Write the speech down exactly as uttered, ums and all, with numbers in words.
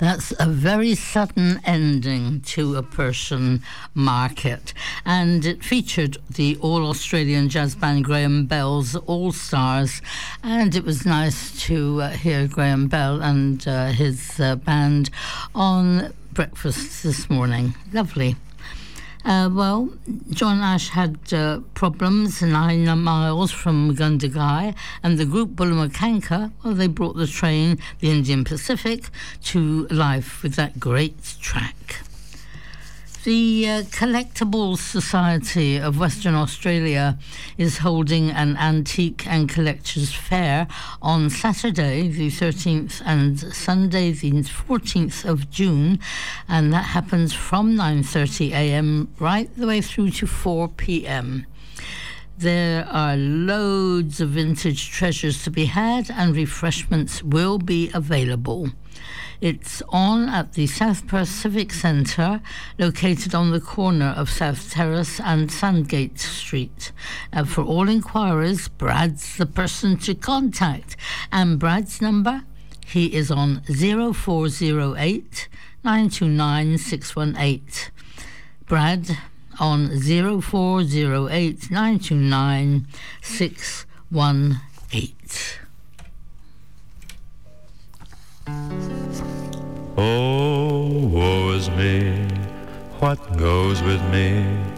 That's a very sudden ending to a Persian market, and it featured the all-Australian jazz band Graham Bell's All Stars, and it was nice to uh, hear Graham Bell and uh, his uh, band on breakfast this morning. Lovely. Uh, well, John Ash had uh, problems nine miles from Gundagai, and the group Bullamakanka, well, they brought the train, the Indian Pacific, to life with that great track. The uh, Collectibles Society of Western Australia is holding an antique and collectors fair on Saturday the thirteenth and Sunday the fourteenth of June, and that happens from nine thirty a.m. right the way through to four p.m. There are loads of vintage treasures to be had, and refreshments will be available. It's on at the South Perth Civic Centre, located on the corner of South Terrace and Sandgate Street. Uh, for all inquiries, Brad's the person to contact. And Brad's number, he is on zero four zero eight, nine two nine, six one eight. Brad on zero four zero eight, nine two nine, six one eight. Oh, woe is me, what goes with me?